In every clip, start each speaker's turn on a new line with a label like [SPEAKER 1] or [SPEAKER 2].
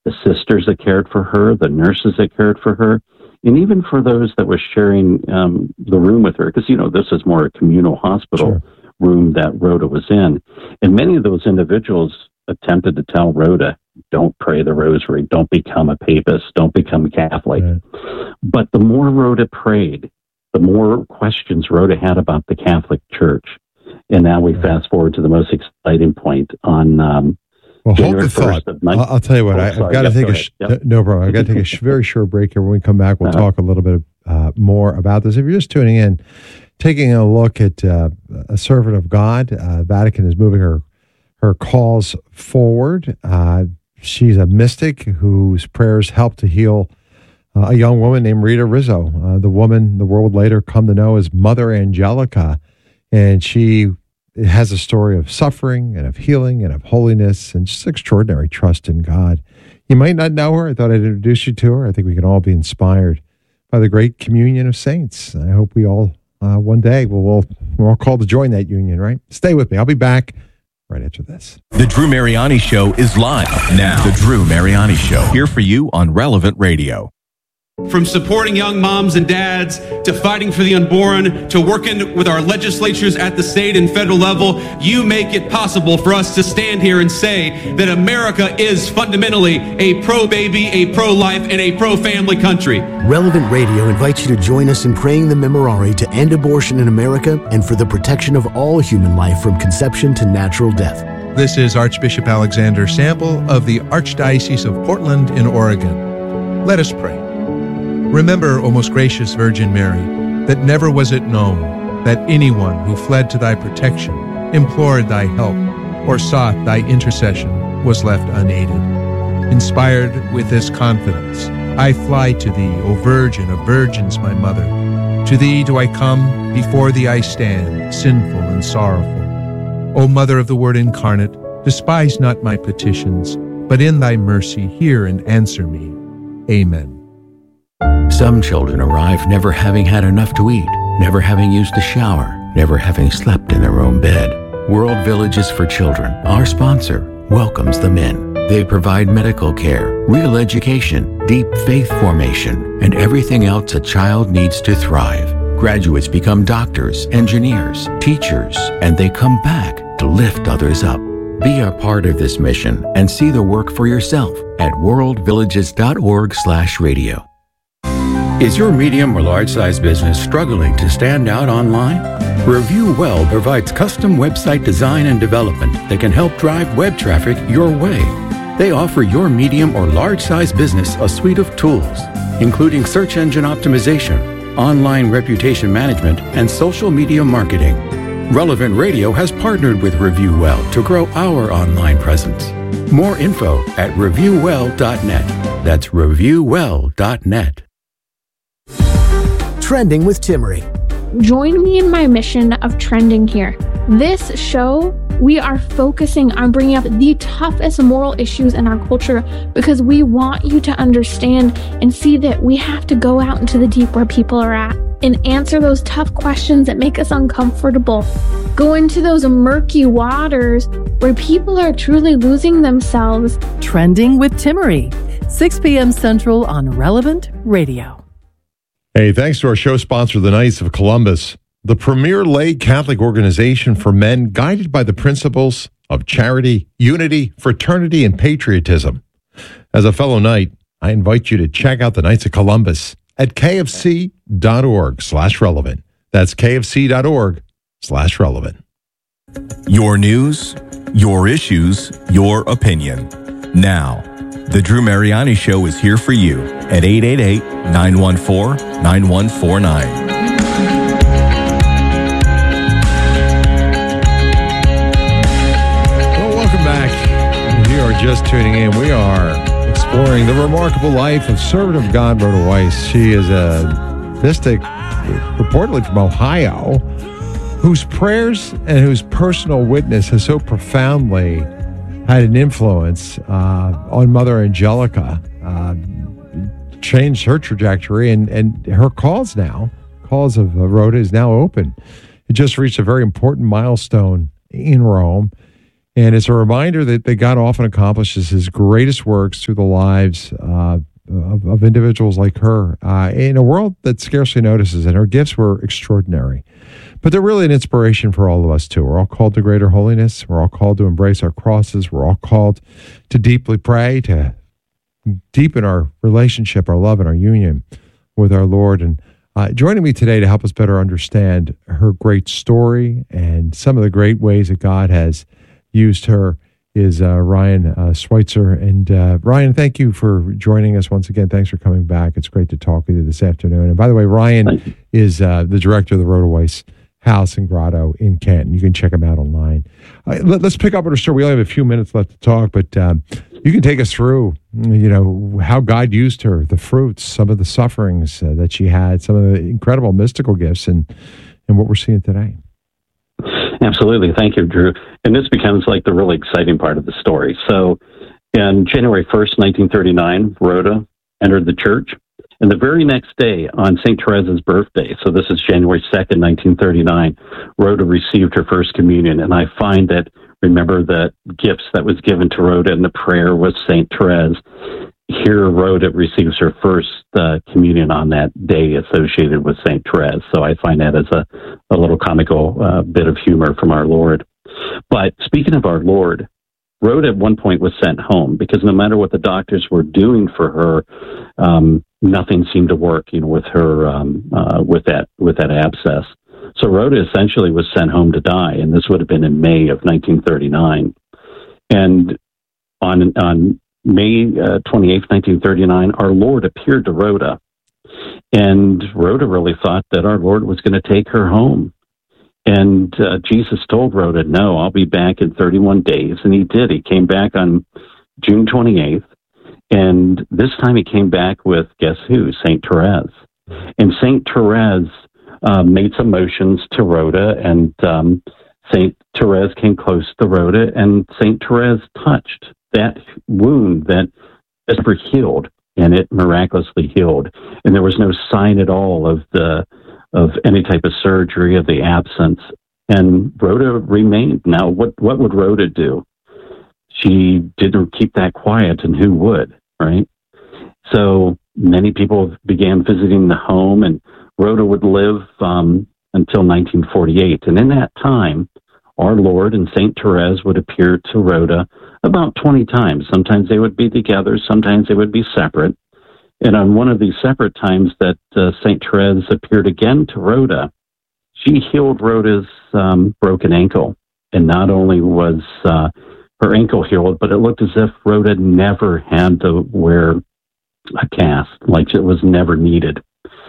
[SPEAKER 1] the sisters that cared for her, the nurses that cared for her, and even for those that were sharing the room with her, because, this is more a communal hospital room that Rhoda was in. And many of those individuals attempted to tell Rhoda, don't pray the rosary, don't become a papist, don't become a Catholic. Right. But the more Rhoda prayed, the more questions Rhoda had about the Catholic Church. And now we fast forward to the most exciting point on
[SPEAKER 2] hold the thought. I'll tell you what, I've got to take no problem. I've got to take a very short break here. When we come back, we'll talk a little bit more about this. If you're just tuning in, taking a look at a servant of God, Vatican is moving her cause forward. She's a mystic whose prayers helped to heal a young woman named Rita Rizzo, the woman the world later come to know as Mother Angelica. And she has a story of suffering and of healing and of holiness and just extraordinary trust in God. You might not know her. I thought I'd introduce you to her. I think we can all be inspired by the great communion of saints. I hope we all, one day, we're all called to join that union, right? Stay with me. I'll be back right after this.
[SPEAKER 3] The Drew Mariani Show is live now. The Drew Mariani Show, here for you on Relevant Radio.
[SPEAKER 4] From supporting young moms and dads, to fighting for the unborn, to working with our legislatures at the state and federal level, you make it possible for us to stand here and say that America is fundamentally a pro-baby, a pro-life, and a pro-family country.
[SPEAKER 5] Relevant Radio invites you to join us in praying the Memorare to end abortion in America and for the protection of all human life from conception to natural death.
[SPEAKER 6] This is Archbishop Alexander Sample of the Archdiocese of Portland in Oregon. Let us pray. Remember, O most gracious Virgin Mary, that never was it known that anyone who fled to thy protection, implored thy help, or sought thy intercession was left unaided. Inspired with this confidence, I fly to thee, O Virgin of Virgins, my Mother. To thee do I come, before thee I stand, sinful and sorrowful. O Mother of the Word incarnate, despise not my petitions, but in thy mercy hear and answer me. Amen.
[SPEAKER 7] Some children arrive never having had enough to eat, never having used a shower, never having slept in their own bed. World Villages for Children, our sponsor, welcomes them in. They provide medical care, real education, deep faith formation, and everything else a child needs to thrive. Graduates become doctors, engineers, teachers, and they come back to lift others up. Be a part of this mission and see the work for yourself at worldvillages.org/radio. Is your medium or large-size business struggling to stand out online? Review Well provides custom website design and development that can help drive web traffic your way. They offer your medium or large-size business a suite of tools, including search engine optimization, online reputation management, and social media marketing. Relevant Radio has partnered with Review Well to grow our online presence. More info at reviewwell.net. That's reviewwell.net.
[SPEAKER 5] Trending with Timmerie.
[SPEAKER 8] Join me in my mission of trending here. This show, we are focusing on bringing up the toughest moral issues in our culture because we want you to understand and see that we have to go out into the deep where people are at and answer those tough questions that make us uncomfortable. Go into those murky waters where people are truly losing themselves.
[SPEAKER 9] Trending with Timmerie, 6 p.m. Central on Relevant Radio.
[SPEAKER 2] Hey, thanks to our show sponsor, the Knights of Columbus, the premier lay Catholic organization for men guided by the principles of charity, unity, fraternity, and patriotism. As a fellow Knight, I invite you to check out the Knights of Columbus at kfc.org/relevant. That's kfc.org/relevant.
[SPEAKER 3] Your news, your issues, your opinion. Now, The Drew Mariani Show is here for you at 888-914-9149.
[SPEAKER 2] If you are just tuning in, we are exploring the remarkable life of servant of God, Rhoda Weiss. She is a mystic, reportedly from Ohio, whose prayers and whose personal witness has so profoundly had an influence on Mother Angelica, changed her trajectory, and her cause of Rhoda is now open. It just reached a very important milestone in Rome. And it's a reminder that God often accomplishes his greatest works through the lives of individuals like her in a world that scarcely notices it. Her gifts were extraordinary. But they're really an inspiration for all of us, too. We're all called to greater holiness. We're all called to embrace our crosses. We're all called to deeply pray, to deepen our relationship, our love, and our union with our Lord. And joining me today to help us better understand her great story and some of the great ways that God has used her is Ryan Schweitzer. And Ryan, thank you for joining us once again. Thanks for coming back. It's great to talk with you this afternoon. And by the way, Ryan is the director of the Rhoda Weiss House and Grotto in Canton. You can check him out online. Let's pick up on her story. We only have a few minutes left to talk, but you can take us through, how God used her, the fruits, some of the sufferings that she had, some of the incredible mystical gifts, and what we're seeing today.
[SPEAKER 1] Absolutely. Thank you, Drew. And this becomes like the really exciting part of the story. So in January 1st, 1939, Rhoda entered the church. And the very next day, on St. Therese's birthday, so this is January 2nd, 1939, Rhoda received her first communion. And I find that, remember the gifts that was given to Rhoda and the prayer was St. Therese. Here, Rhoda receives her first communion on that day associated with St. Therese. So I find that as a little comical bit of humor from our Lord. But speaking of our Lord, Rhoda at one point was sent home because no matter what the doctors were doing for her, nothing seemed to work, with her, with that abscess. So Rhoda essentially was sent home to die, and this would have been in May of 1939. And on May 28th, 1939, our Lord appeared to Rhoda, and Rhoda really thought that our Lord was going to take her home. And Jesus told Rhoda, no, I'll be back in 31 days. And he did. He came back on June 28th. And this time he came back with, guess who? St. Therese. And St. Therese made some motions to Rhoda, and St. Therese came close to Rhoda, and St. Therese touched that wound that never healed, and it miraculously healed. And there was no sign at all of any type of surgery, of the absence. And Rhoda remained. Now, what would Rhoda do? She didn't keep that quiet, and who would, right? So many people began visiting the home, and Rhoda would live until 1948. And in that time, our Lord and St. Therese would appear to Rhoda about 20 times. Sometimes they would be together, sometimes they would be separate. And on one of these separate times that St. Therese appeared again to Rhoda, she healed Rhoda's broken ankle. And not only was her ankle healed, but it looked as if Rhoda never had to wear a cast, like it was never needed.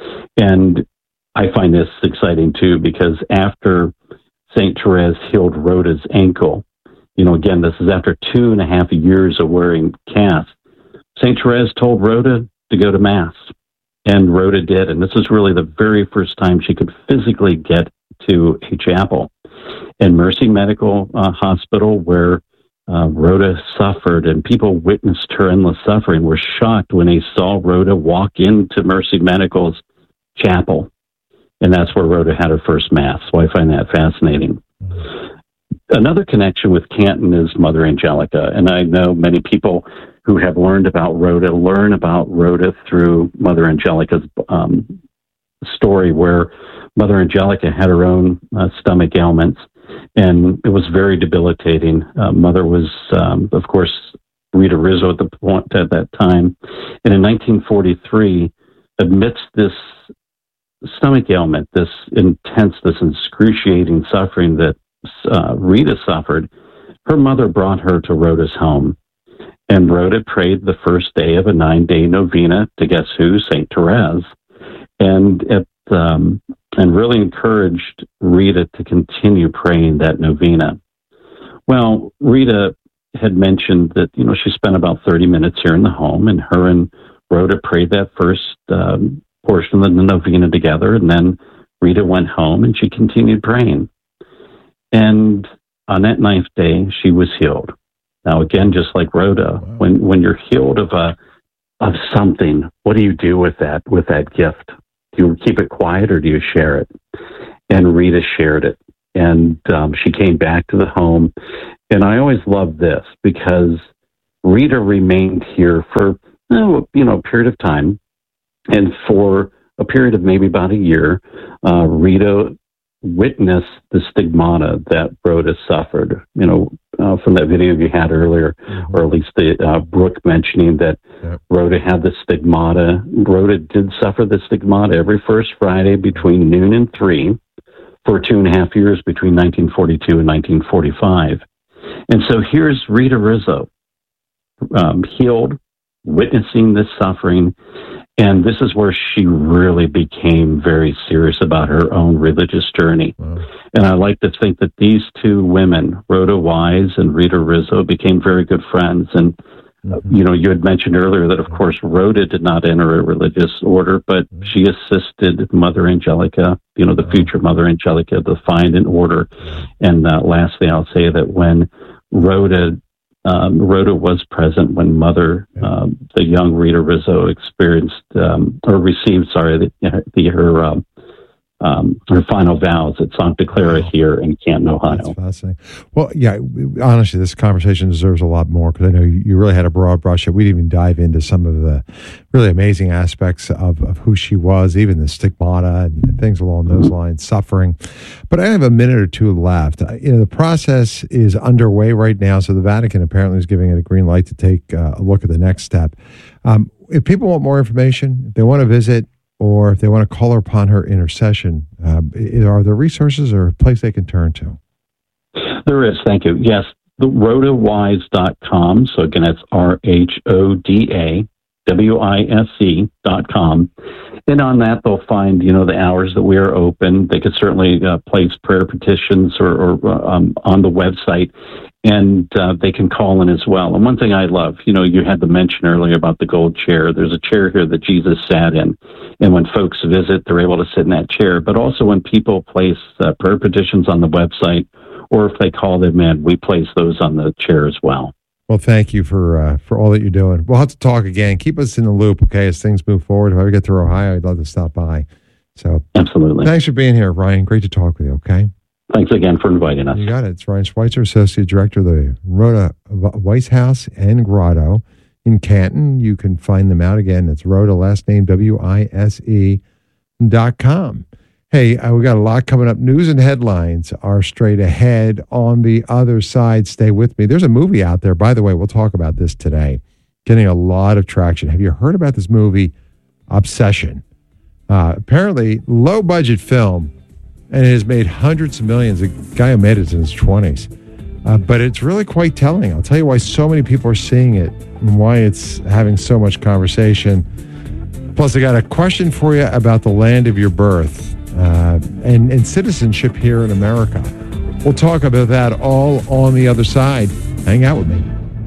[SPEAKER 1] And I find this exciting too, because after St. Therese healed Rhoda's ankle, again, this is after 2.5 years of wearing casts, St. Therese told Rhoda to go to Mass, and Rhoda did. And this is really the very first time she could physically get to a chapel. And Mercy Medical Hospital, where Rhoda suffered, and people witnessed her endless suffering, were shocked when they saw Rhoda walk into Mercy Medical's chapel. And that's where Rhoda had her first Mass. So I find that fascinating. Another connection with Canton is Mother Angelica. And I know many people who have learn about Rhoda through Mother Angelica's story, where Mother Angelica had her own stomach ailments, and it was very debilitating. Mother was, of course, Rita Rizzo at that time. And in 1943, amidst this stomach ailment, this excruciating suffering that Rita suffered, her mother brought her to Rhoda's home. And Rhoda prayed the first day of a 9-day novena to guess who? St. Therese. And really encouraged Rita to continue praying that novena. Well, Rita had mentioned that, she spent about 30 minutes here in the home, and her and Rhoda prayed that first portion of the novena together, and then Rita went home and she continued praying. And on that 9th day, she was healed. Now, again, just like Rhoda, wow. when you're healed of something, what do you do with that gift? Do you keep it quiet or do you share it? And Rita shared it. And she came back to the home, And I always love this because Rita remained here for, a period of time. And for a period of maybe about a year, Rita witnessed the stigmata that Rhoda suffered, from that video you had earlier, or at least Brooke mentioning that Rhoda had the stigmata. Rhoda did suffer the stigmata every first Friday between noon and 3 for 2.5 years between 1942 and 1945. And so here's Rita Rizzo, healed, witnessing this suffering. And this is where she really became very serious about her own religious journey. Wow. And I like to think that these two women, Rhoda Wise and Rita Rizzo, became very good friends. And, you had mentioned earlier that, of course, Rhoda did not enter a religious order, but she assisted Mother Angelica, the future Mother Angelica, to find an order. And lastly, I'll say that when Rhoda was present when Mother, the young Rita Rizzo, experienced received her final vows at Sancta Clara here in Canton, Ohio.
[SPEAKER 2] That's fascinating. Well, yeah, honestly, this conversation deserves a lot more because I know you really had a broad brush. We didn't even dive into some of the really amazing aspects of who she was, even the stigmata and things along those lines, suffering. But I have a minute or two left. The process is underway right now, so the Vatican apparently is giving it a green light to take a look at the next step. If people want more information, if they want to visit, or if they want to call upon her intercession, are there resources or a place they can turn to?
[SPEAKER 1] There is, thank you. Yes, the RhodaWise.com. So again, that's RhodaWise.com. And on that, they'll find, the hours that we are open. They could certainly place prayer petitions or on the website. And they can call in as well. And one thing I love, you had the mention earlier about the gold chair. There's a chair here that Jesus sat in. And when folks visit, they're able to sit in that chair. But also when people place prayer petitions on the website, or if they call them in, we place those on the chair as well.
[SPEAKER 2] Well, thank you for all that you're doing. We'll have to talk again. Keep us in the loop, okay, as things move forward. If I ever get through Ohio, I'd love to stop by. So
[SPEAKER 1] absolutely.
[SPEAKER 2] Thanks for being here, Ryan. Great to talk with you, okay?
[SPEAKER 1] Thanks again for inviting us.
[SPEAKER 2] You got it. It's Ryan Schweitzer, Associate Director of the Rhoda Weiss House and Grotto in Canton. You can find them out again. It's Rhoda, last name WISE.com. Hey, we got a lot coming up. News and headlines are straight ahead on the other side. Stay with me. There's a movie out there, by the way, we'll talk about this today, getting a lot of traction. Have you heard about this movie, Obsession? Apparently, low-budget film, and it has made hundreds of millions. A guy who made it in his 20s. But it's really quite telling. I'll tell you why so many people are seeing it and why it's having so much conversation. Plus, I got a question for you about the land of your birth and citizenship here in America. We'll talk about that all on the other side. Hang out with me.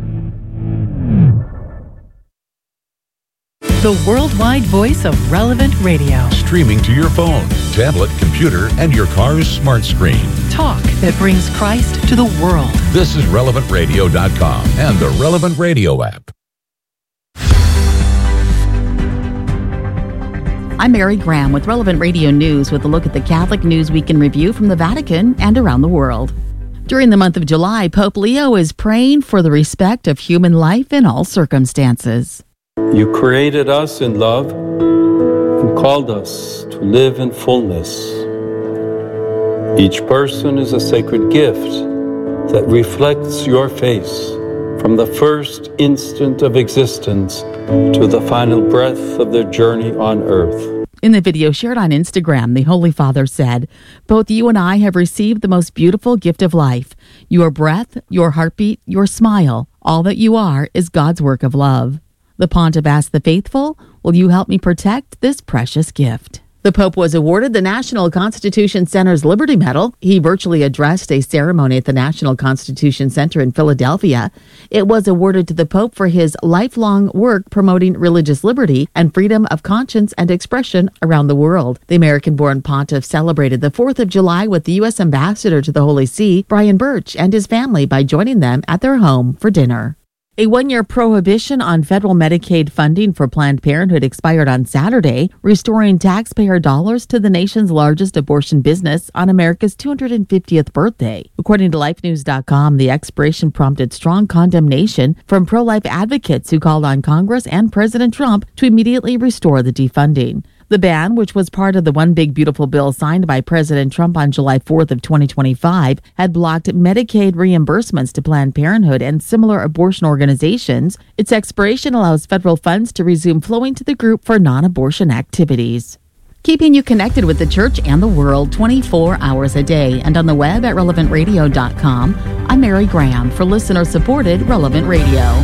[SPEAKER 9] The worldwide voice of Relevant Radio.
[SPEAKER 3] Streaming to your phone, tablet, computer, and your car's smart screen.
[SPEAKER 9] Talk that brings Christ to the world.
[SPEAKER 3] This is RelevantRadio.com and the Relevant Radio app.
[SPEAKER 10] I'm Mary Graham with Relevant Radio News with a look at the Catholic News Week in Review from the Vatican and around the world. During the month of July, Pope Leo is praying for the respect of human life in all circumstances.
[SPEAKER 11] You created us in love and called us to live in fullness. Each person is a sacred gift that reflects your face from the first instant of existence to the final breath of their journey on earth.
[SPEAKER 10] In the video shared on Instagram, the Holy Father said, "Both you and I have received the most beautiful gift of life. Your breath, your heartbeat, your smile, all that you are is God's work of love." The Pontiff asked the faithful, "Will you help me protect this precious gift?" The Pope was awarded the National Constitution Center's Liberty Medal. He virtually addressed a ceremony at the National Constitution Center in Philadelphia. It was awarded to the Pope for his lifelong work promoting religious liberty and freedom of conscience and expression around the world. The American-born Pontiff celebrated the 4th of July with the U.S. Ambassador to the Holy See, Brian Birch, and his family by joining them at their home for dinner. A one-year prohibition on federal Medicaid funding for Planned Parenthood expired on Saturday, restoring taxpayer dollars to the nation's largest abortion business on America's 250th birthday. According to LifeNews.com, the expiration prompted strong condemnation from pro-life advocates who called on Congress and President Trump to immediately restore the defunding. The ban, which was part of the One Big Beautiful Bill signed by President Trump on July 4th of 2025, had blocked Medicaid reimbursements to Planned Parenthood and similar abortion organizations. Its expiration allows federal funds to resume flowing to the group for non-abortion activities. Keeping you connected with the church and the world 24 hours a day and on the web at relevantradio.com. I'm Mary Graham for listener-supported Relevant Radio.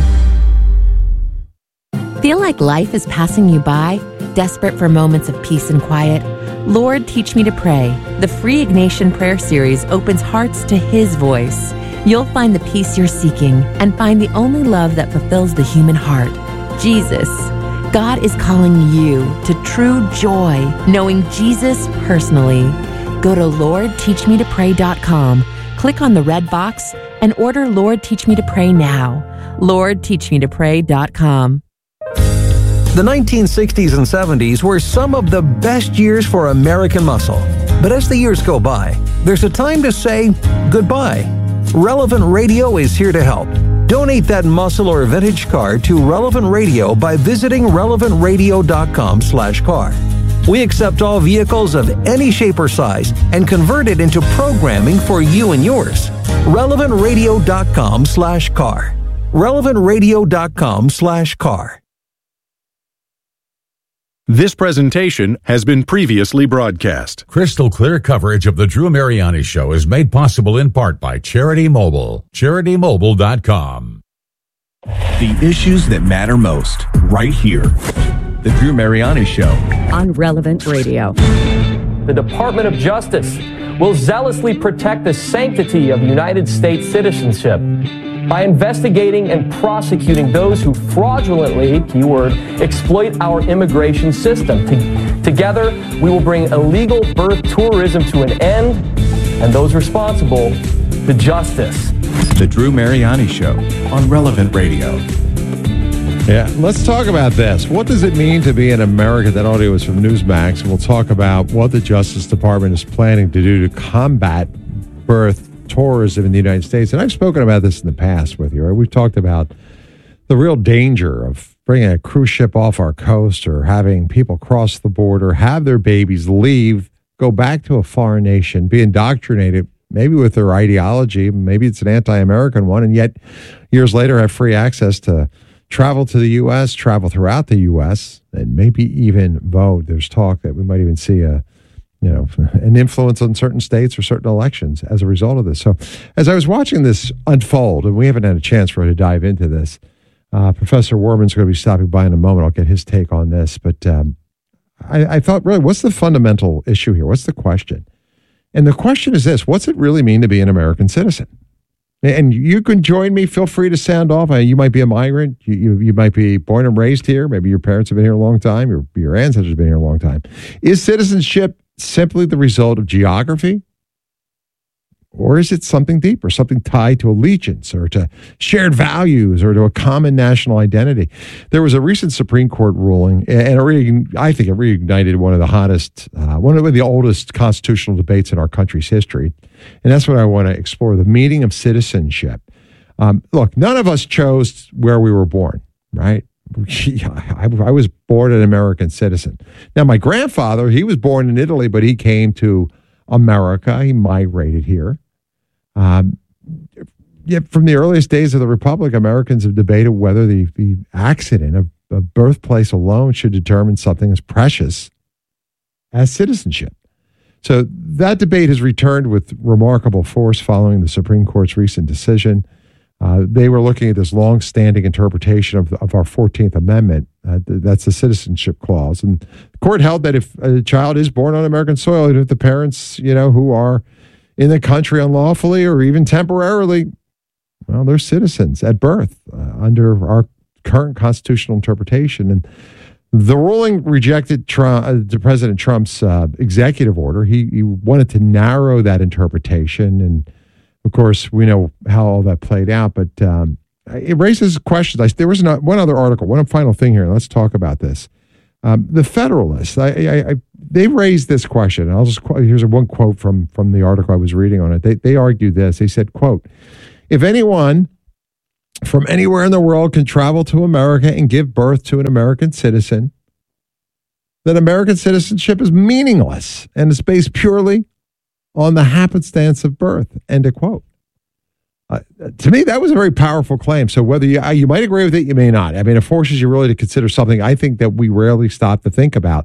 [SPEAKER 12] Feel like life is passing you by? Desperate for moments of peace and quiet? Lord, Teach Me to Pray. The free Ignatian Prayer Series opens hearts to His voice. You'll find the peace you're seeking and find the only love that fulfills the human heart, Jesus. God is calling you to true joy, knowing Jesus personally. Go to LordTeachMeToPray.com, click on the red box, and order Lord, Teach Me to Pray now. LordTeachMeToPray.com.
[SPEAKER 13] The 1960s and 70s were some of the best years for American muscle. But as the years go by, there's a time to say goodbye. Relevant Radio is here to help. Donate that muscle or vintage car to Relevant Radio by visiting relevantradio.com/car. We accept all vehicles of any shape or size and convert it into programming for you and yours. relevantradio.com/car. relevantradio.com/car.
[SPEAKER 14] This presentation has been previously broadcast.
[SPEAKER 15] Crystal clear coverage of the Drew Mariani Show is made possible in part by Charity Mobile. CharityMobile.com.
[SPEAKER 3] The issues that matter most, right here. The Drew Mariani Show.
[SPEAKER 16] On Relevant Radio.
[SPEAKER 17] The Department of Justice will zealously protect the sanctity of United States citizenship by investigating and prosecuting those who fraudulently, keyword, exploit our immigration system. Together, we will bring illegal birth tourism to an end and those responsible to justice.
[SPEAKER 3] The Drew Mariani Show on Relevant Radio.
[SPEAKER 2] Yeah, let's talk about this. What does it mean to be an American? That audio is from Newsmax. We'll talk about what the Justice Department is planning to do to combat birth tourism in the United States. And I've spoken about this in the past with you. Right? We've talked about the real danger of bringing a cruise ship off our coast or having people cross the border, have their babies leave, go back to a foreign nation, be indoctrinated, maybe with their ideology, maybe it's an anti-American one, and yet years later have free access to travel to the U.S., travel throughout the U.S., and maybe even vote. There's talk that we might even see an influence on certain states or certain elections as a result of this. So as I was watching this unfold, and we haven't had a chance for her to dive into this, Professor Werman's going to be stopping by in a moment. I'll get his take on this. But I thought, really, what's the fundamental issue here? What's the question? And the question is this: what's it really mean to be an American citizen? And you can join me. Feel free to sound off. You might be a migrant. You might be born and raised here. Maybe your parents have been here a long time. Your ancestors have been here a long time. Is citizenship simply the result of geography? Or is it something deeper, something tied to allegiance or to shared values or to a common national identity? There was a recent Supreme Court ruling, and I think it reignited one of the hottest, one of the oldest constitutional debates in our country's history. And that's what I want to explore, the meaning of citizenship. Look, none of us chose where we were born, right? I was born an American citizen. Now, my grandfather, he was born in Italy, but he came to America. He migrated here. Yet from the earliest days of the Republic, Americans have debated whether the accident of birthplace alone should determine something as precious as citizenship. So that debate has returned with remarkable force following the Supreme Court's recent decision. They were looking at this long-standing interpretation of our 14th Amendment. That's the citizenship clause. And the court held that if a child is born on American soil, and if the parents, who are in the country unlawfully or even temporarily, well, they're citizens at birth under our current constitutional interpretation. And the ruling rejected President Trump's executive order. He wanted to narrow that interpretation, and of course, we know how all that played out, but it raises questions. There was one other article, one final thing here. Let's talk about this. The Federalist, they raised this question. I'll just here's one quote from the article I was reading on it. They argued this. They said, quote, "If anyone from anywhere in the world can travel to America and give birth to an American citizen, then American citizenship is meaningless and is based purely on the happenstance of birth." End of quote. To me, that was a very powerful claim. So whether you might agree with it, you may not. I mean, it forces you really to consider something I think that we rarely stop to think about.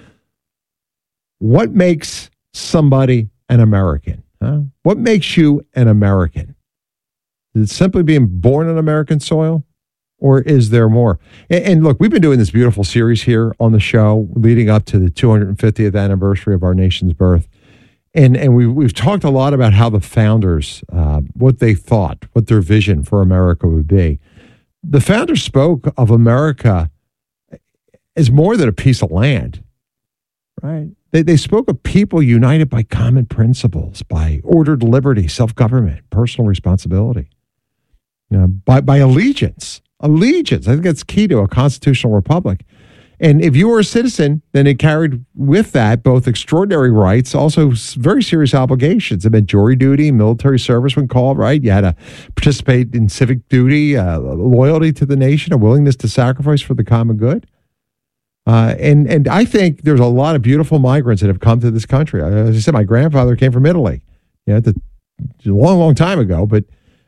[SPEAKER 2] What makes somebody an American? What makes you an American? Is it simply being born on American soil? Or is there more? And look, we've been doing this beautiful series here on the show leading up to the 250th anniversary of our nation's birth. And we've talked a lot about how the founders, what they thought, what their vision for America would be. The founders spoke of America as more than a piece of land, right? They spoke of people united by common principles, by ordered liberty, self-government, personal responsibility, by allegiance. Allegiance, I think that's key to a constitutional republic. And if you were a citizen, then it carried with that both extraordinary rights, also very serious obligations. It meant jury duty, military service when called, right? You had to participate in civic duty, loyalty to the nation, a willingness to sacrifice for the common good. And I think there's a lot of beautiful migrants that have come to this country. As I said, my grandfather came from Italy, a long, long time ago, but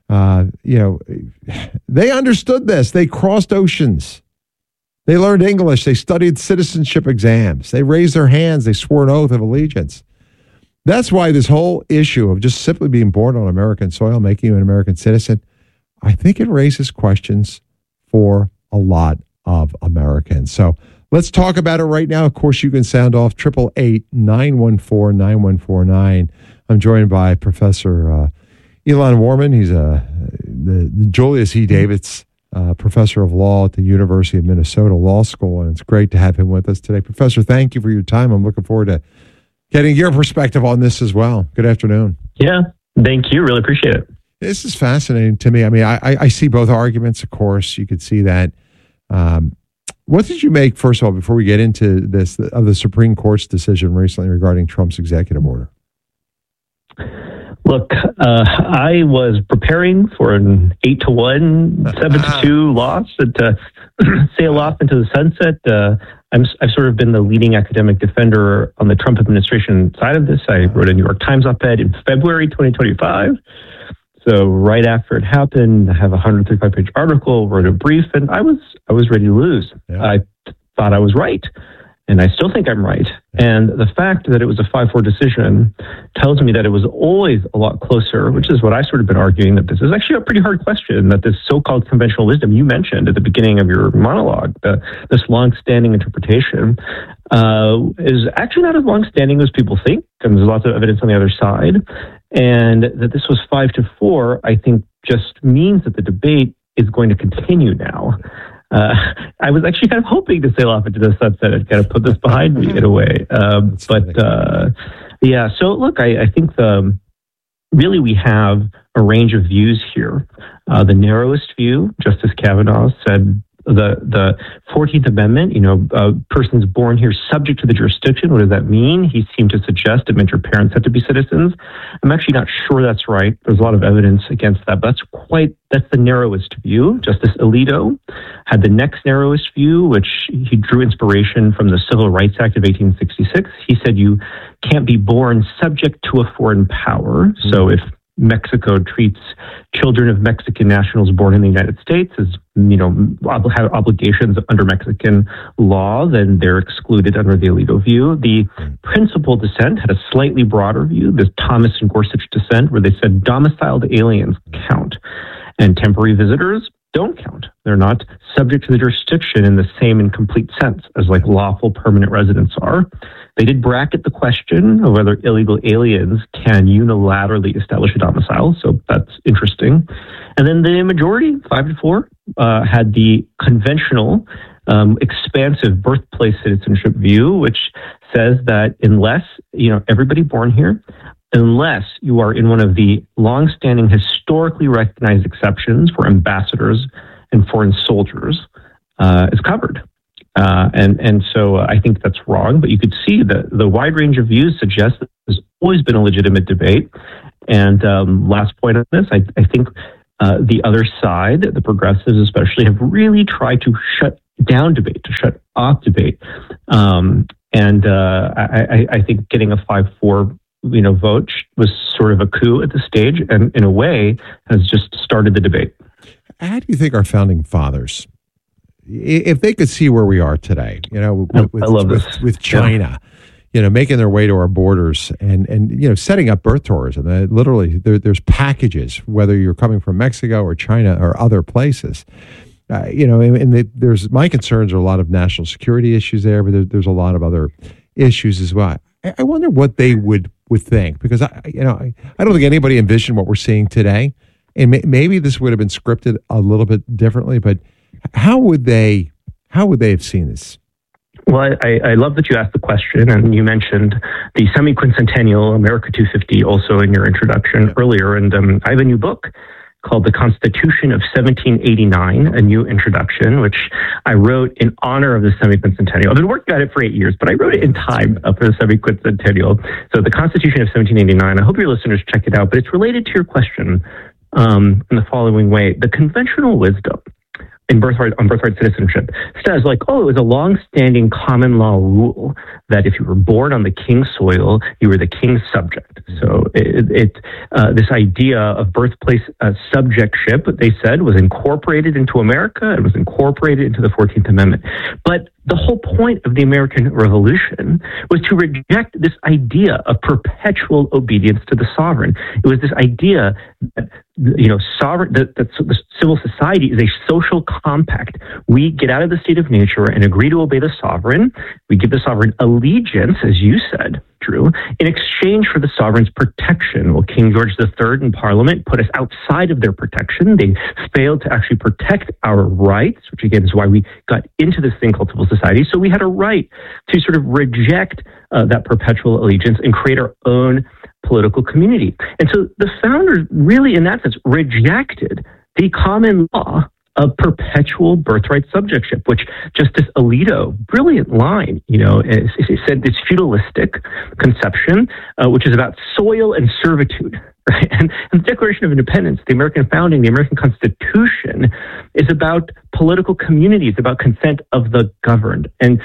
[SPEAKER 2] they understood this. They crossed oceans. They learned English. They studied citizenship exams. They raised their hands. They swore an oath of allegiance. That's why this whole issue of just simply being born on American soil, making you an American citizen, I think it raises questions for a lot of Americans. So let's talk about it right now. Of course, you can sound off 888-914-9149. I'm joined by Professor Elon Warman. He's the Julius E. Davids Professor of Law at the University of Minnesota Law School, and it's great to have him with us today. Professor, thank you for your time. I'm looking forward to getting your perspective on this as well. Good afternoon.
[SPEAKER 18] Yeah, thank you. Really appreciate it.
[SPEAKER 2] This is fascinating to me. I mean, I see both arguments, of course. You could see that. What did you make, first of all, before we get into this, of the Supreme Court's decision recently regarding Trump's executive order?
[SPEAKER 18] Look, I was preparing for an 8-1, 7-2 loss to sail off into the sunset. I've sort of been the leading academic defender on the Trump administration side of this. I wrote a New York Times op-ed in February 2025. So right after it happened, I have a 135-page article, wrote a brief, and I was ready to lose. Yeah. I thought I was right. And I still think I'm right. And the fact that it was a 5-4 decision tells me that it was always a lot closer, which is what I sort of been arguing, that this is actually a pretty hard question, that this so-called conventional wisdom you mentioned at the beginning of your monologue, this long-standing interpretation, is actually not as long-standing as people think. And there's lots of evidence on the other side. And that this was 5-4, I think just means that the debate is going to continue now. I was actually kind of hoping to sail off into the sunset and kind of put this behind me in a way. Yeah, so look, I think really we have a range of views here. The narrowest view, Justice Kavanaugh said, the 14th Amendment, persons born here subject to the jurisdiction. What does that mean? He seemed to suggest it meant your parents had to be citizens. I'm actually not sure that's right. There's a lot of evidence against that, but that's the narrowest view. Justice Alito had the next narrowest view, which he drew inspiration from the Civil Rights Act of 1866. He said you can't be born subject to a foreign power. Mm-hmm. So if Mexico treats children of Mexican nationals born in the United States as, have obligations under Mexican law, then they're excluded under the Alito view. The principal dissent had a slightly broader view, the Thomas and Gorsuch dissent, where they said domiciled aliens count and temporary visitors don't count. They're not subject to the jurisdiction in the same and complete sense as like lawful permanent residents are. They did bracket the question of whether illegal aliens can unilaterally establish a domicile, so that's interesting. And then the majority, 5-4, had the conventional, expansive birthplace citizenship view, which says that unless everybody born here unless you are in one of the longstanding historically recognized exceptions for ambassadors and foreign soldiers, is covered. And so I think that's wrong, but you could see that the wide range of views suggests that there's always been a legitimate debate. And last point on this, I think the other side, the progressives especially, have really tried to shut down debate, to shut off debate. I think getting a 5-4 vote was sort of a coup at this stage, and in a way has just started the debate.
[SPEAKER 2] How do you think our founding fathers, if they could see where we are today, with China, making their way to our borders and setting up birth tourism, literally there's packages, whether you're coming from Mexico or China or other places, there's my concerns are a lot of national security issues there, but there's a lot of other issues as well. I wonder what they would think, because I don't think anybody envisioned what we're seeing today, and maybe this would have been scripted a little bit differently, but how would they have seen this?
[SPEAKER 18] Well, I love that you asked the question, and you mentioned the semi-quincentennial America 250 also in your introduction earlier, and I have a new book called The Constitution of 1789, a new introduction, which I wrote in honor of the semi-quincentennial. I've been working on it for 8 years, but I wrote it in time for the semi-quincentennial. So The Constitution of 1789, I hope your listeners check it out, but it's related to your question in the following way. The conventional wisdom on birthright citizenship says, it was a long-standing common law rule that if you were born on the king's soil, you were the king's subject. So this idea of birthplace subjectship, they said, was incorporated into America. It was incorporated into the 14th Amendment. But the whole point of the American Revolution was to reject this idea of perpetual obedience to the sovereign. It was this idea that that civil society is a social compact. We get out of the state of nature and agree to obey the sovereign. We give the sovereign allegiance, as you said, Drew, in exchange for the sovereign's protection. Well, King George III and Parliament put us outside of their protection. They failed to actually protect our rights, which again is why we got into this thing called civil society. So we had a right to sort of reject that perpetual allegiance and create our own political community. And so the founders really, in that sense, rejected the common law of perpetual birthright subjectship, which Justice Alito, brilliant line, he said this feudalistic conception, which is about soil and servitude, right? And the Declaration of Independence, the American founding, the American Constitution is about political communities, about consent of the governed. And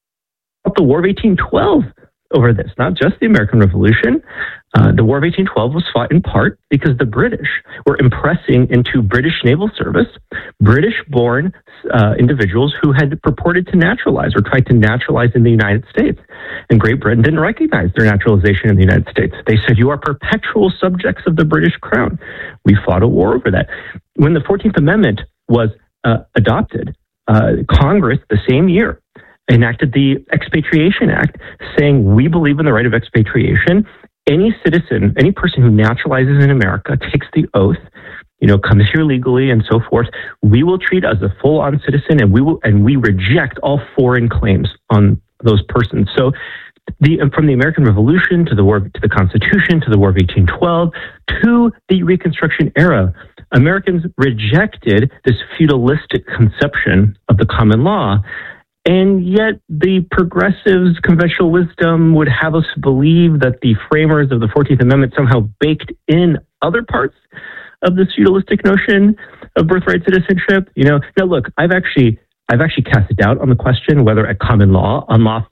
[SPEAKER 18] the War of 1812 over this, not just the American Revolution. The War of 1812 was fought in part because the British were impressing into British naval service British-born individuals who had purported to naturalize or tried to naturalize in the United States. And Great Britain didn't recognize their naturalization in the United States. They said, you are perpetual subjects of the British crown. We fought a war over that. When the 14th Amendment was adopted, Congress, the same year, enacted the Expatriation Act, saying we believe in the right of expatriation. Any citizen, any person who naturalizes in America, takes the oath, comes here legally and so forth, we will treat as a full-on citizen, and we reject all foreign claims on those persons. So from the American Revolution to the Constitution, to the War of 1812, to the Reconstruction era, Americans rejected this feudalistic conception of the common law. And yet the progressives' conventional wisdom would have us believe that the framers of the 14th Amendment somehow baked in other parts of this feudalistic notion of birthright citizenship. Now look, I've actually cast doubt on the question whether at common law,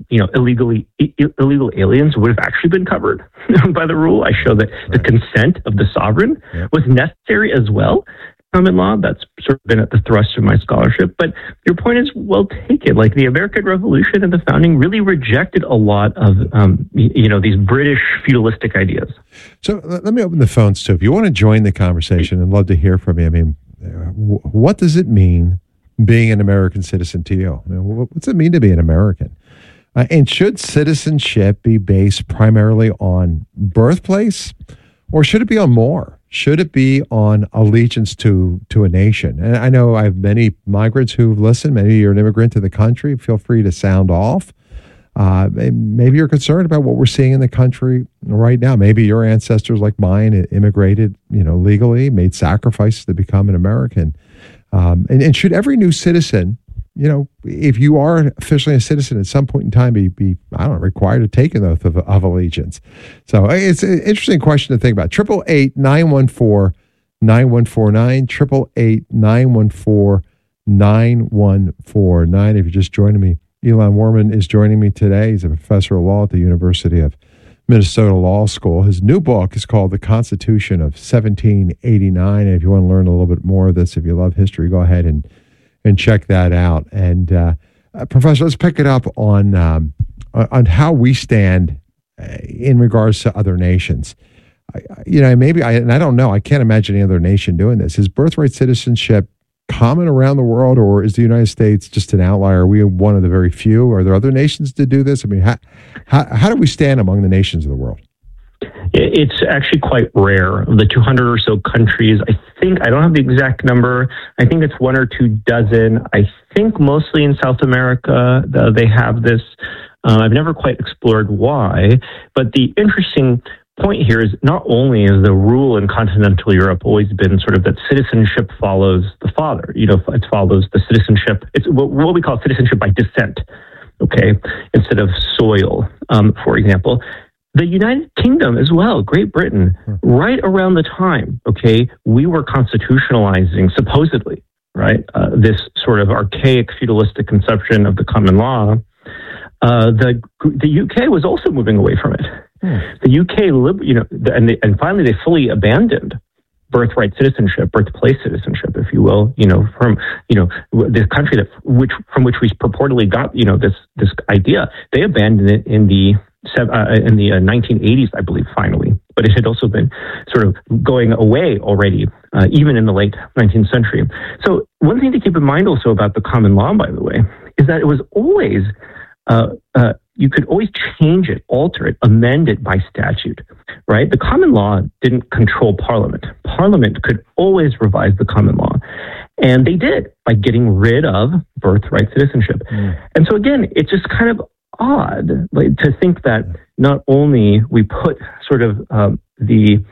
[SPEAKER 18] illegal aliens would have actually been covered by the rule. I show that the consent of the sovereign was necessary as well. Common law, that's sort of been at the thrust of my scholarship. But your point is well taken. Like the American Revolution and the founding really rejected a lot of, these British feudalistic ideas. So
[SPEAKER 2] let me open the phones too. If you want to join the conversation, I'd love to hear from you. I mean, what does it mean being an American citizen to you? What's it mean to be an American? And should citizenship be based primarily on birthplace, or should it be on more? Should it be on allegiance to a nation? And I know I have many migrants who listen. Maybe you're an immigrant to the country. Feel free to sound off. maybe you're concerned about what we're seeing in the country right now. Maybe your ancestors, like mine, immigrated, legally, made sacrifices to become an American. And should every new citizen, if you are officially a citizen at some point in time, be required to take an oath of allegiance? So it's an interesting question to think about. 888-914-9149, 888-914-9149. If you're just joining me, Elon Warman is joining me today. He's a professor of law at the University of Minnesota Law School. His new book is called The Constitution of 1789. And if you want to learn a little bit more of this, if you love history, go ahead and check that out. And Professor, let's pick it up on how we stand in regards to other nations. I don't know. I can't imagine any other nation doing this. Is birthright citizenship common around the world, or is the United States just an outlier? Are we one of the very few? Are there other nations that do this? I mean, how do we stand among the nations of the world?
[SPEAKER 18] It's actually quite rare. Of the 200 or so countries, I don't have the exact number. I think it's 1 or 2 dozen. I think mostly in South America, they have this. I've never quite explored why, but the interesting point here is not only is the rule in continental Europe always been sort of that citizenship follows the father, it follows the citizenship. It's what we call citizenship by descent, okay, instead of soil, for example. The United Kingdom as well, Great Britain, right around the time, okay, we were constitutionalizing, supposedly, right, this sort of archaic feudalistic conception of the common law. The UK was also moving away from it. The UK, and finally they fully abandoned birthright citizenship, birthplace citizenship, if you will, from the country from which we purportedly got this idea. They abandoned it in the 1980s, I believe, finally. But it had also been sort of going away already, even in the late 19th century. So one thing to keep in mind also about the common law, by the way, is that it was always you could always change it, alter it, amend it by statute, right? The common law didn't control Parliament. Parliament could always revise the common law. And they did by getting rid of birthright citizenship. And so again, it's just kind of odd to think that not only we put sort of the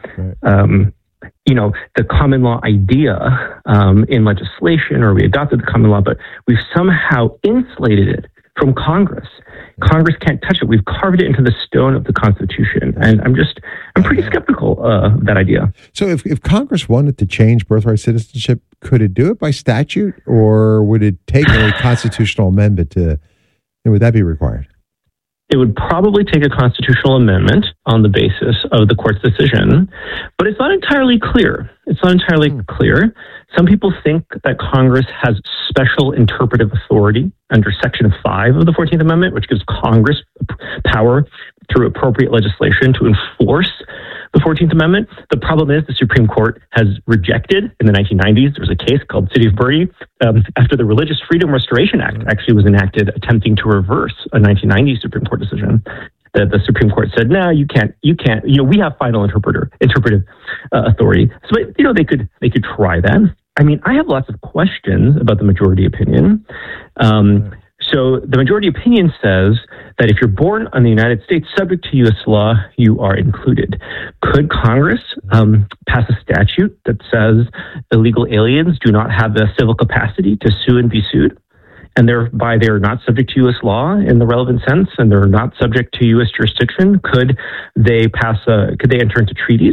[SPEAKER 18] common law idea in legislation, or we adopted the common law, but we've somehow insulated it from Congress. Congress can't touch it. We've carved it into the stone of the Constitution. And I'm pretty skeptical of that idea.
[SPEAKER 2] So if Congress wanted to change birthright citizenship, could it do it by statute, or would it take a constitutional amendment would that be required?
[SPEAKER 18] It would probably take a constitutional amendment on the basis of the court's decision, but it's not entirely clear. Clear. Some people think that Congress has special interpretive authority under Section 5 of the 14th Amendment, which gives Congress power through appropriate legislation to enforce the 14th Amendment. The problem is the Supreme Court has rejected in the 1990s. There was a case called City of Birdie after the Religious Freedom Restoration Act actually was enacted, attempting to reverse a 1990 Supreme Court decision. That the Supreme Court said, no, you can't. We have final interpretive authority. So, they could try that. I mean, I have lots of questions about the majority opinion. So the majority opinion says that if you're born in the United States subject to U.S. law, you are included. Could Congress pass a statute that says illegal aliens do not have the civil capacity to sue and be sued, and thereby they're not subject to U.S. law in the relevant sense, and they're not subject to U.S. jurisdiction? Could they enter into treaties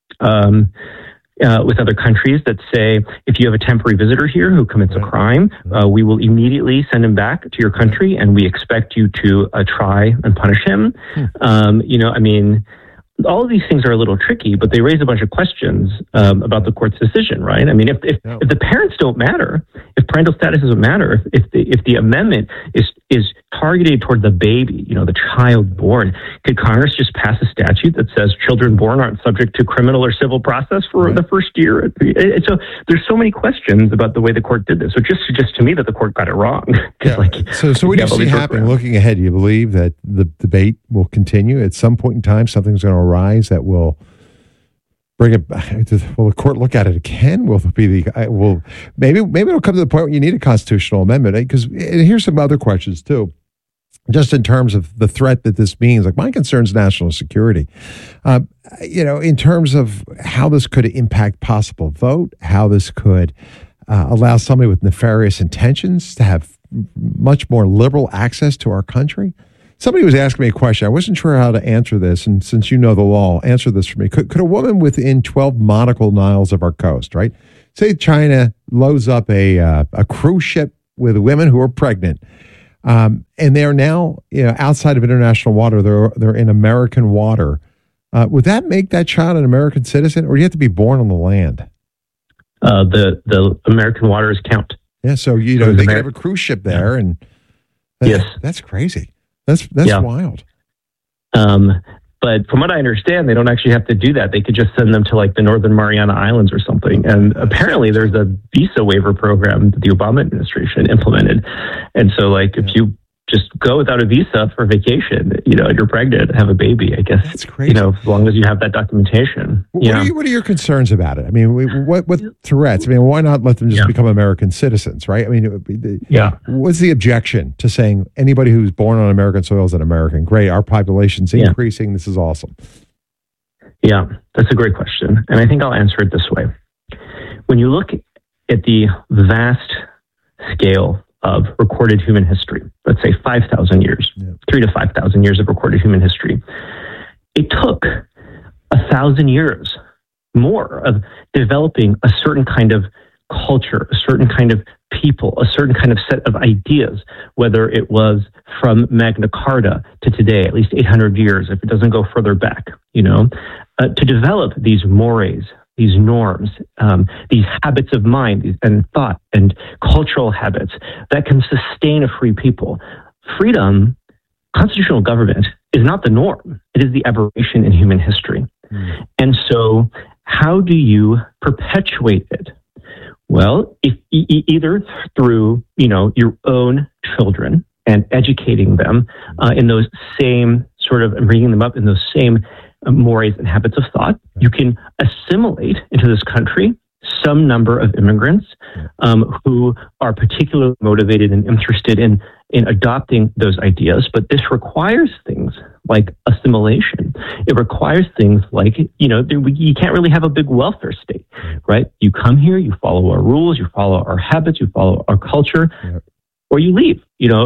[SPEAKER 18] with other countries that say, if you have a temporary visitor here who commits a crime, we will immediately send him back to your country, and we expect you to try and punish him? All of these things are a little tricky, but they raise a bunch of questions about the court's decision, right? I mean, if the parents don't matter, if parental status doesn't matter, if the amendment is targeted toward the baby, the child born, could Congress just pass a statute that says children born aren't subject to criminal or civil process for the first year? So there's so many questions about the way the court did this. So just suggests to me that the court got it wrong.
[SPEAKER 2] So what do you see happening? Looking ahead, do you believe that the debate will continue at some point in time? Something's going to arise that will bring it back? Will the court look at it again? Will it be maybe it'll come to the point where you need a constitutional amendment? Because here's some other questions too. just in terms of the threat that this means. Like, my concern is national security. In terms of how this could impact possible vote, how this could allow somebody with nefarious intentions to have much more liberal access to our country. Somebody was asking me a question. I wasn't sure how to answer this, and since you know the law, answer this for me. Could a woman within 12 nautical miles of our coast, right? Say China loads up a cruise ship with women who are pregnant, and they're now outside of international water. They're in American water. Would that make that child an American citizen, or do you have to be born on the land?
[SPEAKER 18] The American waters count.
[SPEAKER 2] Yeah, so they can have a cruise ship there, and that's crazy. That's wild.
[SPEAKER 18] But from what I understand, they don't actually have to do that. They could just send them to like the Northern Mariana Islands or something. And apparently there's a visa waiver program that the Obama administration implemented. And so if you just go without a visa for vacation, and you're pregnant, have a baby, I guess. That's crazy. As long as you have that documentation.
[SPEAKER 2] What are your concerns about it? I mean, what threats? I mean, why not let them just become American citizens, right? I mean, what's the objection to saying anybody who's born on American soil is an American? Great, our population's increasing. This is awesome.
[SPEAKER 18] Yeah, that's a great question. And I think I'll answer it this way. When you look at the vast scale of recorded human history, let's say 5,000 years, 3,000 to 5,000 years of recorded human history, it took 1,000 years more of developing a certain kind of culture, a certain kind of people, a certain kind of set of ideas, whether it was from Magna Carta to today, at least 800 years, if it doesn't go further back, to develop these mores, these norms, these habits of mind and thought and cultural habits that can sustain a free people. Freedom, constitutional government, is not the norm. It is the aberration in human history. And so how do you perpetuate it? Well, if either through, your own children and educating them in those same sort of, and bringing them up in those same mores and habits of thought, you can assimilate into this country some number of immigrants who are particularly motivated and interested in adopting those ideas. But this requires things like assimilation. It requires things like, you can't really have a big welfare state, right? You come here, you follow our rules, you follow our habits, you follow our culture, or you leave.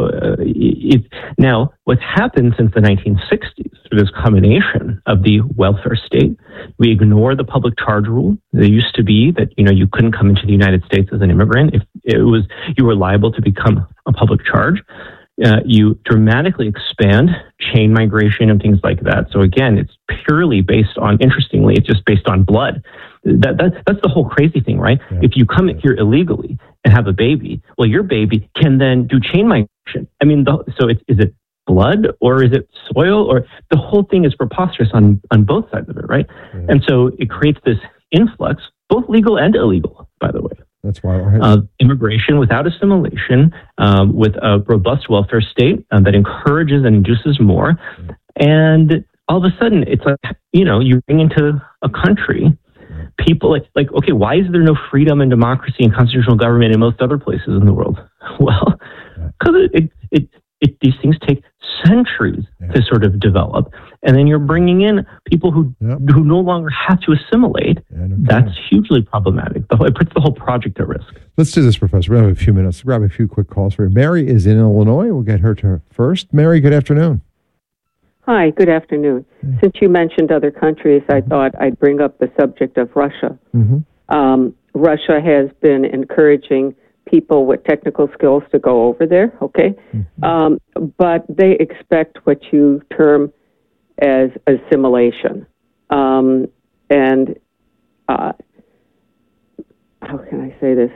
[SPEAKER 18] Now, what's happened since the 1960s through this combination of the welfare state, we ignore the public charge rule. There used to be that, you couldn't come into the United States as an immigrant if you were liable to become a public charge. You dramatically expand chain migration and things like that. So again, it's purely based on, interestingly, it's just based on blood. That's the whole crazy thing, right? Yeah. If you come here illegally and have a baby, well, your baby can then do chain migration. I mean, is it blood or is it soil? Or the whole thing is preposterous on both sides of it, right? Yeah. And so it creates this influx, both legal and illegal, by the way.
[SPEAKER 2] That's why
[SPEAKER 18] immigration without assimilation, with a robust welfare state that encourages and induces more. And all of a sudden, it's like, you bring into a country people like, okay, why is there no freedom and democracy and constitutional government in most other places in the world? Well, because these things take centuries to sort of develop. And then you're bringing in people who no longer have to assimilate. That's hugely problematic. It puts the whole project at risk.
[SPEAKER 2] Let's do this, Professor. We have a few minutes. Grab a few quick calls for you. Mary is in Illinois. We'll get her to first. Mary, good afternoon.
[SPEAKER 19] Hi, good afternoon. Since you mentioned other countries, I thought I'd bring up the subject of Russia. Russia has been encouraging people with technical skills to go over there, okay? But they expect what you term as assimilation. And how can I say this?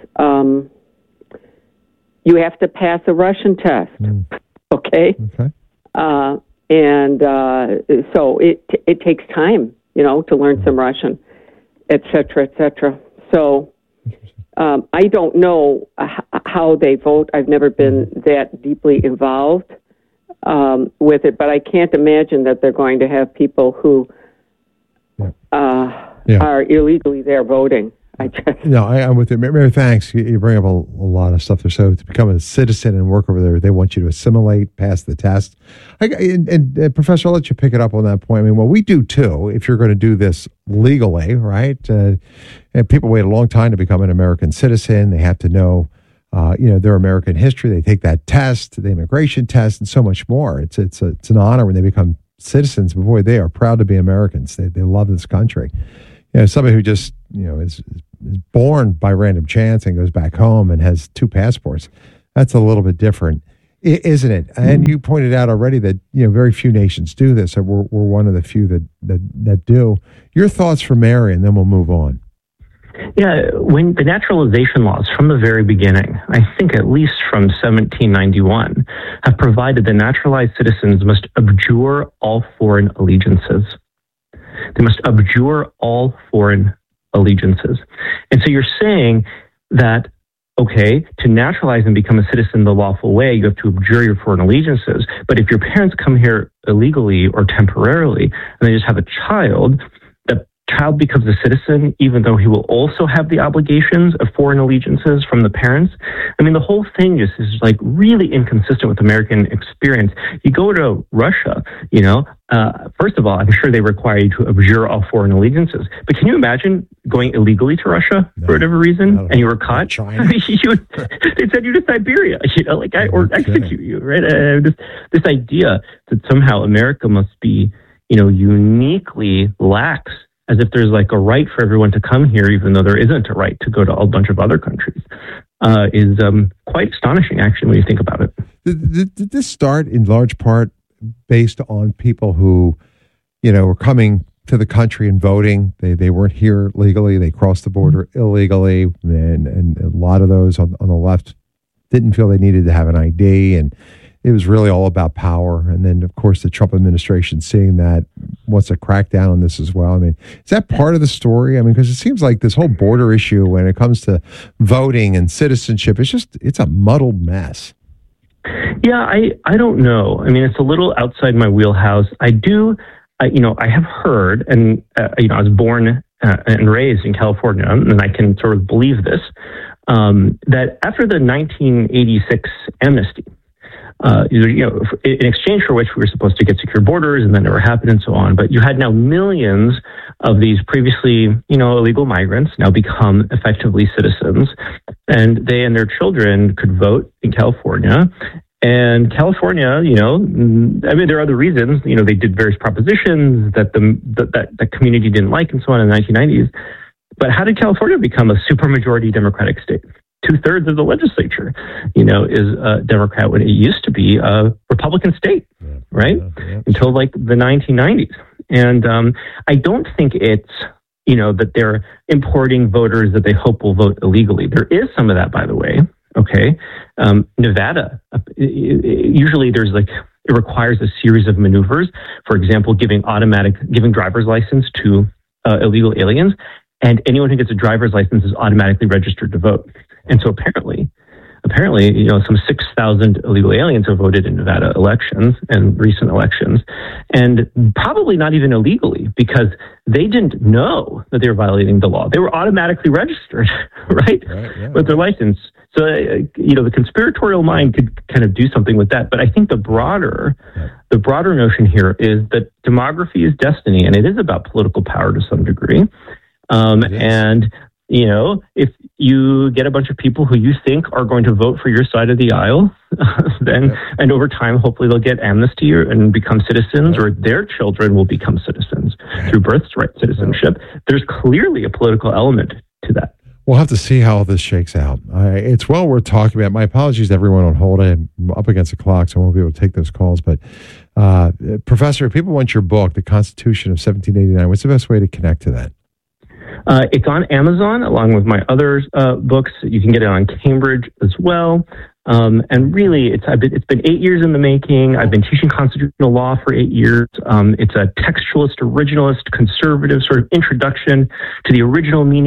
[SPEAKER 19] You have to pass a Russian test, okay? And so it takes time, to learn some Russian, et cetera, et cetera. So I don't know how they vote. I've never been that deeply involved with it, but I can't imagine that they're going to have people who are illegally there voting.
[SPEAKER 2] I'm with you. Mary, thanks. You bring up a lot of stuff there. So to become a citizen and work over there, they want you to assimilate, pass the test. And Professor, I'll let you pick it up on that point. I mean, well, we do too, if you're going to do this legally, right? And people wait a long time to become an American citizen. They have to know, their American history. They take that test, the immigration test, and so much more. It's an honor when they become citizens. But boy, they are proud to be Americans. They love this country. Somebody who just, is born by random chance and goes back home and has 2 passports, that's a little bit different, isn't it? And you pointed out already that, very few nations do this. So we're one of the few that do. Your thoughts for Mary, and then we'll move on.
[SPEAKER 18] Yeah, when the naturalization laws from the very beginning, I think at least from 1791, have provided that naturalized citizens must abjure all foreign allegiances. They must abjure all foreign allegiances. And so you're saying that, okay, to naturalize and become a citizen the lawful way, you have to abjure your foreign allegiances. But if your parents come here illegally or temporarily, and they just have a child, the child becomes a citizen, even though he will also have the obligations of foreign allegiances from the parents. I mean, the whole thing is like really inconsistent with American experience. You go to Russia, first of all, I'm sure they require you to abjure all foreign allegiances. But can you imagine going illegally to Russia for whatever reason, and you were caught? They send you to Siberia, or execute you, right? This idea that somehow America must be, uniquely lax, as if there's like a right for everyone to come here, even though there isn't a right to go to a bunch of other countries, is quite astonishing, actually, when you think about it.
[SPEAKER 2] Did this start in large part based on people who, were coming to the country and voting? They weren't here legally. They crossed the border illegally. And a lot of those on the left didn't feel they needed to have an ID. And it was really all about power. And then, of course, the Trump administration seeing that wants to crack down on this as well. I mean, is that part of the story? I mean, because it seems like this whole border issue when it comes to voting and citizenship, it's a muddled mess.
[SPEAKER 18] Yeah, I don't know. I mean, it's a little outside my wheelhouse. I have heard, and, I was born and raised in California, and I can sort of believe this, that after the 1986 amnesty, in exchange for which we were supposed to get secure borders, and that never happened, and so on. But you had now millions of these previously, illegal migrants now become effectively citizens, and they and their children could vote in California. And California, there are other reasons. They did various propositions that the community didn't like, and so on in the 1990s. But how did California become a supermajority Democratic state? 2/3 of the legislature, is Democrat when it used to be a Republican state, right? Until like the 1990s. And I don't think it's, that they're importing voters that they hope will vote illegally. There is some of that, by the way. Okay. Nevada, usually it requires a series of maneuvers. For example, giving driver's license to illegal aliens. And anyone who gets a driver's license is automatically registered to vote. And so apparently, some 6,000 illegal aliens have voted in Nevada elections and recent elections, and probably not even illegally, because they didn't know that they were violating the law. They were automatically registered, right? With their license. So, the conspiratorial mind could kind of do something with that. But I think the broader notion here is that demography is destiny, and it is about political power to some degree. And, if you get a bunch of people who you think are going to vote for your side of the aisle, and over time, hopefully they'll get amnesty and become citizens, or their children will become citizens through birthright citizenship. There's clearly a political element to that.
[SPEAKER 2] We'll have to see how this shakes out. It's well worth talking about. My apologies to everyone on hold. I'm up against the clock, so I won't be able to take those calls. But, Professor, if people want your book, The Constitution of 1789, what's the best way to connect to that?
[SPEAKER 18] It's on Amazon, along with my other books. You can get it on Cambridge as well. And really, it's been 8 years in the making. I've been teaching constitutional law for 8 years. It's a textualist, originalist, conservative sort of introduction to the original meaning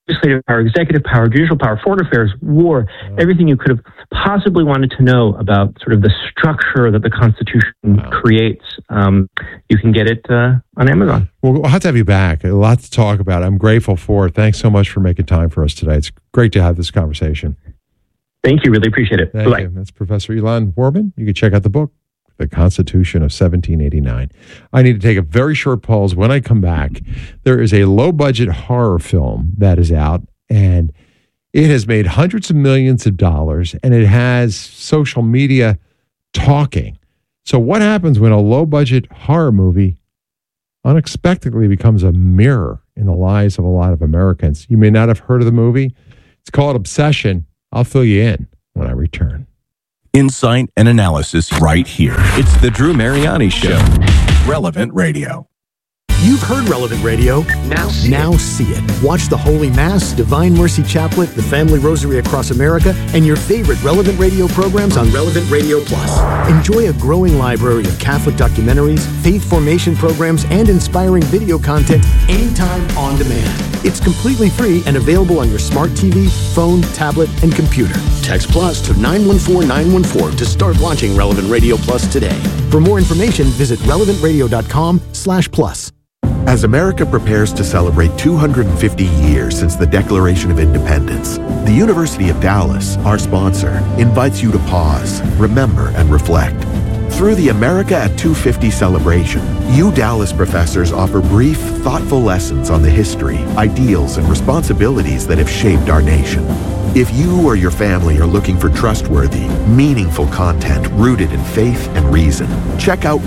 [SPEAKER 18] legislative power, executive power, judicial power, foreign affairs, war, everything you could have possibly wanted to know about sort of the structure that the Constitution creates. You can get it on Amazon.
[SPEAKER 2] Well, we'll have to have you back. A lot to talk about. I'm grateful for it. Thanks so much for making time for us today. It's great to have this conversation.
[SPEAKER 18] Thank you. Really appreciate it.
[SPEAKER 2] Thank you. That's Professor Ilan Warban. You can check out the book, The Constitution of 1789. I need to take a very short pause. When I come back, there is a low-budget horror film that is out, and it has made hundreds of millions of dollars, and it has social media talking. So what happens when a low-budget horror movie unexpectedly becomes a mirror in the lives of a lot of Americans? You may not have heard of the movie. It's called Obsession. I'll fill you in when I return.
[SPEAKER 3] Insight and analysis right here. It's the Drew Mariani Show. Relevant Radio.
[SPEAKER 5] You've heard Relevant Radio. Now see it. Watch the Holy Mass, Divine Mercy Chaplet, the Family Rosary Across America, and your favorite Relevant Radio programs on Relevant Radio Plus. Enjoy a growing library of Catholic documentaries, faith formation programs, and inspiring video content anytime on demand. It's completely free and available on your smart TV, phone, tablet, and computer. Text Plus to 914914 to start watching Relevant Radio Plus today. For more information, visit relevantradio.com/plus.
[SPEAKER 20] As America prepares to celebrate 250 years since the Declaration of Independence, the University of Dallas, our sponsor, invites you to pause, remember, and reflect. Through the America at 250 celebration, Dallas professors offer brief, thoughtful lessons on the history, ideals, and responsibilities that have shaped our nation. If you or your family are looking for trustworthy, meaningful content rooted in faith and reason, check out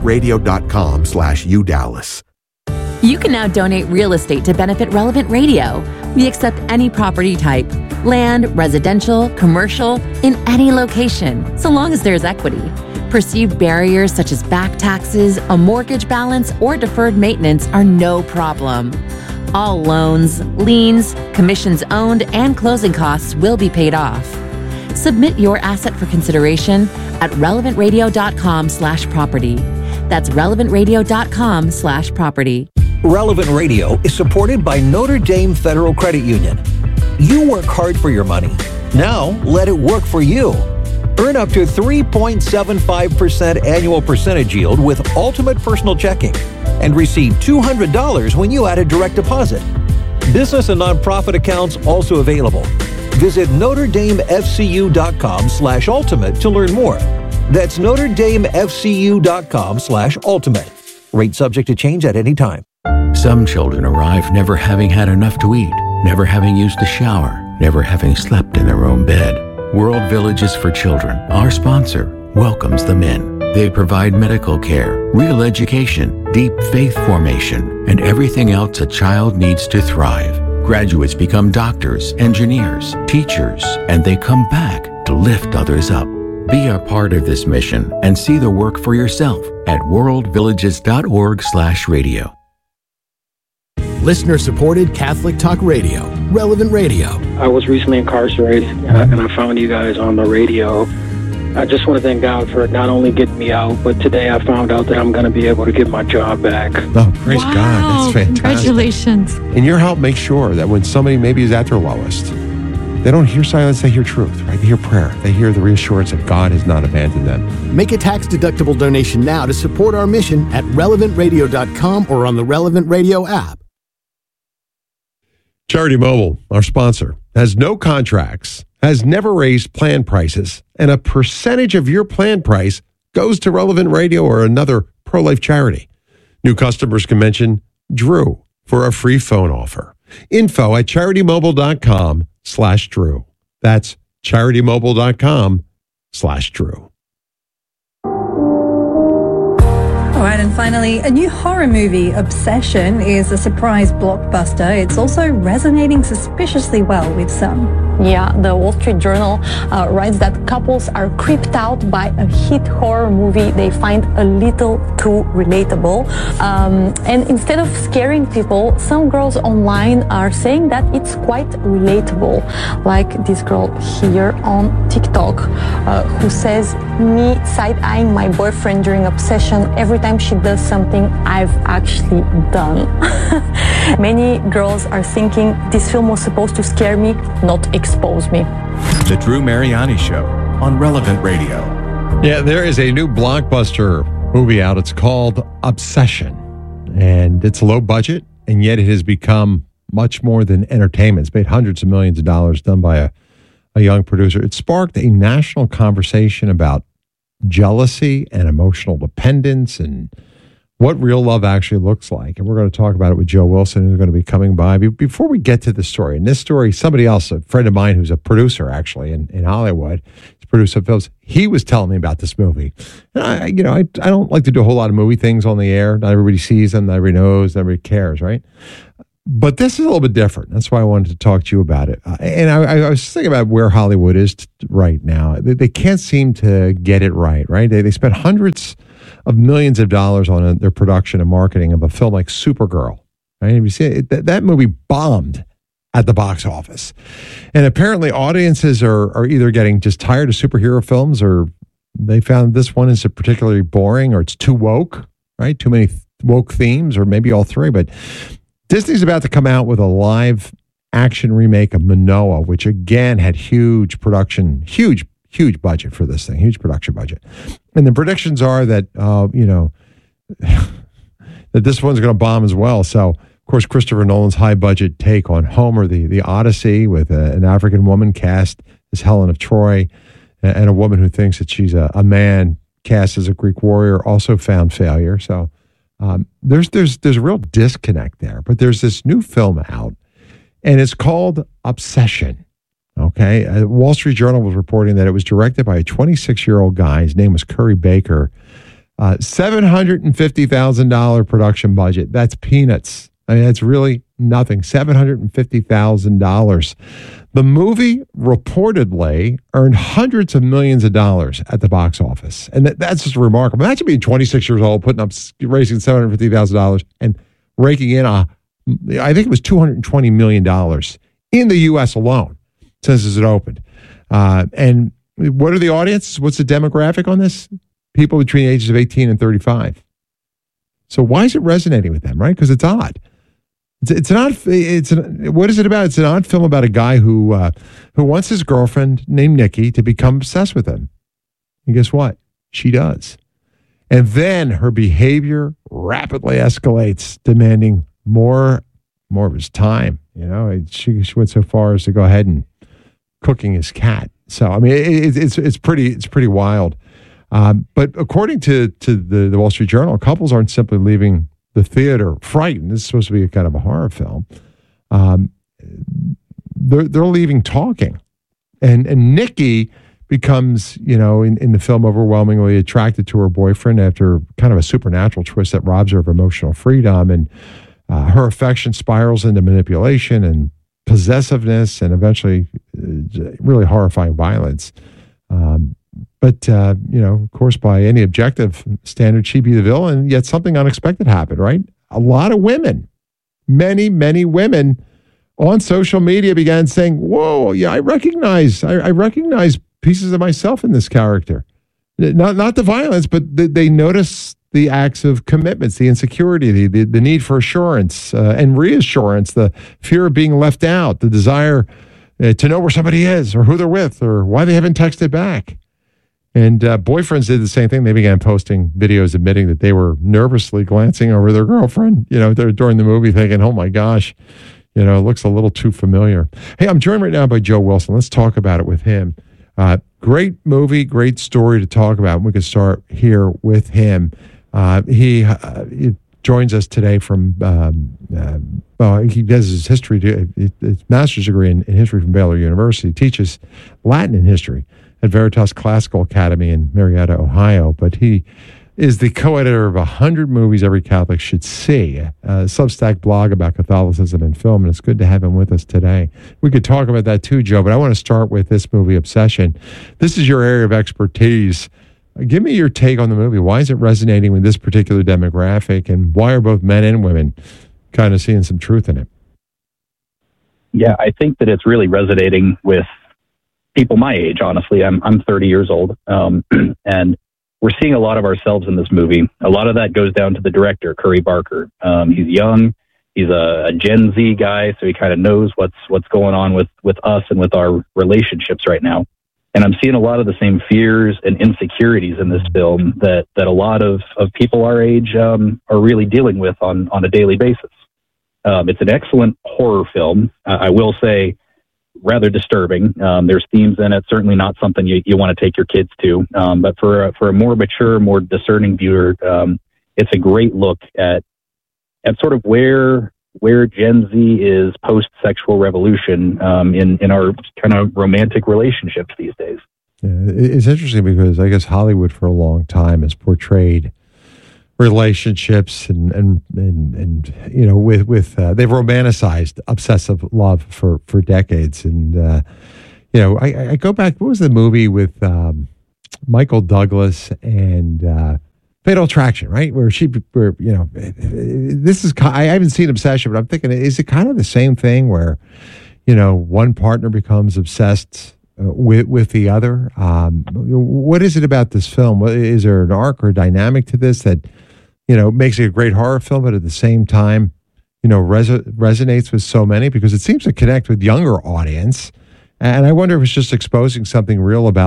[SPEAKER 20] relevantradio.com/UDallas.
[SPEAKER 12] You can now donate real estate to benefit Relevant Radio. We accept any property type, land, residential, commercial, in any location, so long as there's equity. Perceived barriers such as back taxes, a mortgage balance, or deferred maintenance are no problem. All loans, liens, commissions owned, and closing costs will be paid off. Submit your asset for consideration at relevantradio.com/property. That's relevantradio.com/property.
[SPEAKER 13] Relevant Radio is supported by Notre Dame Federal Credit Union. You work hard for your money. Now let it work for you. Earn up to 3.75% annual percentage yield with Ultimate Personal Checking and receive $200 when you add a direct deposit. Business and nonprofit accounts also available. Visit NotreDameFCU.com/ultimate to learn more. That's NotreDameFCU.com/ultimate. Rate subject to change at any time.
[SPEAKER 7] Some children arrive never having had enough to eat, never having used a shower, never having slept in their own bed. World Villages for Children, our sponsor, welcomes them in. They provide medical care, real education, deep faith formation, and everything else a child needs to thrive. Graduates become doctors, engineers, teachers, and they come back to lift others up. Be a part of this mission and see the work for yourself at worldvillages.org/radio.
[SPEAKER 5] Listener-supported Catholic Talk Radio, Relevant Radio.
[SPEAKER 21] I was recently incarcerated, and I found you guys on the radio. I just want to thank God for not only getting me out, but today I found out that I'm going to be able to get my job back.
[SPEAKER 2] Oh, praise God. That's fantastic.
[SPEAKER 8] Congratulations.
[SPEAKER 2] And your help makes sure that when somebody maybe is at their lowest, they don't hear silence, they hear truth, right? They hear prayer. They hear the reassurance that God has not abandoned them.
[SPEAKER 5] Make a tax-deductible donation now to support our mission at relevantradio.com or on the Relevant Radio app.
[SPEAKER 2] Charity Mobile, our sponsor, has no contracts, has never raised plan prices, and a percentage of your plan price goes to Relevant Radio or another pro-life charity. New customers can mention Drew for a free phone offer. Info at CharityMobile.com/Drew. That's CharityMobile.com/Drew.
[SPEAKER 22] All right, and finally, a new horror movie, Obsession, is a surprise blockbuster. It's also resonating suspiciously well with some.
[SPEAKER 23] Yeah, the Wall Street Journal writes that couples are creeped out by a hit horror movie they find a little too relatable. And instead of scaring people, some girls online are saying that it's quite relatable. Like this girl here on TikTok who says, me side-eyeing my boyfriend during Obsession every time she does something I've actually done. Many girls are thinking this film was supposed to scare me, not expose me.
[SPEAKER 3] The Drew Mariani Show on Relevant Radio.
[SPEAKER 2] Yeah, there is a new blockbuster movie out. It's called Obsession. And it's low budget, and yet it has become much more than entertainment. It's made hundreds of millions of dollars, done by a young producer. It sparked a national conversation about jealousy and emotional dependence and what real love actually looks like. And we're going to talk about it with Joe Wilson, who's going to be coming by. Before we get to the story, and this story, somebody else, a friend of mine who's a producer actually in Hollywood, he's produced some films, he was telling me about this movie. And I don't like to do a whole lot of movie things on the air. Not everybody sees them, not everybody knows, not everybody cares, right? But this is a little bit different. That's why I wanted to talk to you about it. And I was thinking about where Hollywood is right now. They can't seem to get it right? They spent hundreds of millions of dollars on their production and marketing of a film like Supergirl. Right? Have you seen it? That movie bombed at the box office. And apparently audiences are either getting just tired of superhero films, or they found this one is particularly boring, or it's too woke, right? Too many woke themes, or maybe all three. But Disney's about to come out with a live action remake of Manoa, which again had huge production, huge budget for this thing, huge production budget. And the predictions are that, that this one's going to bomb as well. So, of course, Christopher Nolan's high budget take on Homer, the Odyssey, with an African woman cast as Helen of Troy, and a woman who thinks that she's a man cast as a Greek warrior, also found failure. So, there's a real disconnect there. But there's this new film out, and it's called Obsession. Okay, Wall Street Journal was reporting that it was directed by a 26-year-old guy. His name was Curry Baker. $750,000 production budget. That's peanuts. I mean, that's really nothing. $750,000. The movie reportedly earned hundreds of millions of dollars at the box office. And that's just remarkable. Imagine being 26 years old, raising $750,000 and raking in I think it was $220 million in the U.S. alone since it opened. And what are the audiences? What's the demographic on this? People between the ages of 18 and 35. So why is it resonating with them, right? Because it's odd. What is it about? It's an odd film about a guy who wants his girlfriend named Nikki to become obsessed with him. And guess what? She does. And then her behavior rapidly escalates, demanding more of his time. She went so far as to go ahead and cooking his cat. So I mean, it's pretty wild. But according to the Wall Street Journal, couples aren't simply leaving the theater frightened. This is supposed to be a kind of a horror film. They're leaving talking, and Nikki becomes, in the film, overwhelmingly attracted to her boyfriend after kind of a supernatural twist that robs her of emotional freedom, and her affection spirals into manipulation and possessiveness, and eventually really horrifying violence. But, of course, by any objective standard, she'd be the villain, yet something unexpected happened, right? A lot of women, many women on social media began saying, whoa, yeah, I recognize pieces of myself in this character. Not the violence, but they notice the acts of commitments, the insecurity, the need for assurance and reassurance, the fear of being left out, the desire to know where somebody is or who they're with or why they haven't texted back. And boyfriends did the same thing. They began posting videos admitting that they were nervously glancing over their girlfriend, during the movie, thinking, oh my gosh, it looks a little too familiar. Hey, I'm joined right now by Joe Wilson. Let's talk about it with him. Great movie, great story to talk about. We could start here with him. He joins us today from, he does his history, his master's degree in history from Baylor University, teaches Latin and history at Veritas Classical Academy in Marietta, Ohio. But he is the co-editor of 100 Movies Every Catholic Should See, a Substack blog about Catholicism and film, and it's good to have him with us today. We could talk about that too, Joe, but I want to start with this movie, Obsession. This is your area of expertise. Give me your take on the movie. Why is it resonating with this particular demographic, and why are both men and women kind of seeing some truth in it?
[SPEAKER 1] Yeah, I think that it's really resonating with people my age, honestly. I'm 30 years old, and we're seeing a lot of ourselves in this movie. A lot of that goes down to the director, Curry Barker. He's young. He's a Gen Z guy, so he kind of knows what's going on with us and with our relationships right now. And I'm seeing a lot of the same fears and insecurities in this film that a lot of people our age are really dealing with on a daily basis. It's an excellent horror film. I will say, rather disturbing. There's themes in it. Certainly not something you want to take your kids to. But for a more mature, more discerning viewer, it's a great look at sort of where Gen Z is post-sexual revolution in our kind of romantic relationships these days.
[SPEAKER 2] Yeah, it's interesting because I guess Hollywood for a long time has portrayed relationships and you know with they've romanticized obsessive love for decades. And you know, I go back. What was the movie with Michael Douglas and Fatal Attraction, right? Where you know, this is, I haven't seen Obsession, but I'm thinking, is it kind of the same thing where, you know, one partner becomes obsessed with the other? What is it about this film? Is there an arc or dynamic to this that, you know, makes it a great horror film, but at the same time, you know, resonates with so many? Because it seems to connect with younger audience. And I wonder if it's just exposing something real about